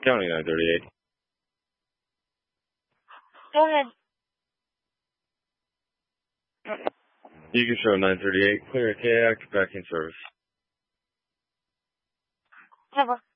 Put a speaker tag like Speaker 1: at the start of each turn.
Speaker 1: County 938.
Speaker 2: Go ahead.
Speaker 1: You can show 938, clear KX, back in service.
Speaker 2: Never.